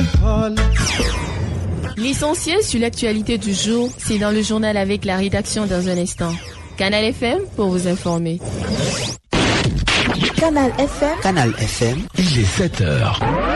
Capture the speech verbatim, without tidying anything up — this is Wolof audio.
L'essentiel sur l'actualité du jour, c'est dans le journal avec la rédaction dans un instant. Canal F M pour vous informer. Canal F M. Canal F M. Il est sept heures.